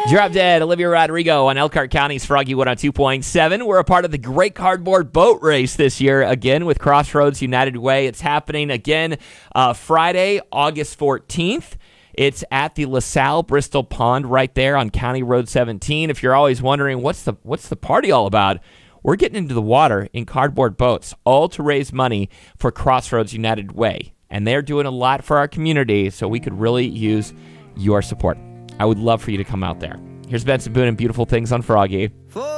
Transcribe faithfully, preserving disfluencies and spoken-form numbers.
Drop Dead, Olivia Rodrigo on Elkhart County's Froggy one oh two point seven. We're a part of the Great Cardboard Boat Race this year, again, with Crossroads United Way. It's happening again uh, Friday, August fourteenth. It's at the LaSalle Bristol Pond right there on County Road seventeen. If you're always wondering, what's the what's the party all about? We're getting into the water in cardboard boats, all to raise money for Crossroads United Way. And they're doing a lot for our community, so we could really use your support. I would love for you to come out there. Here's Benson Boone and Beautiful Things on Froggy. For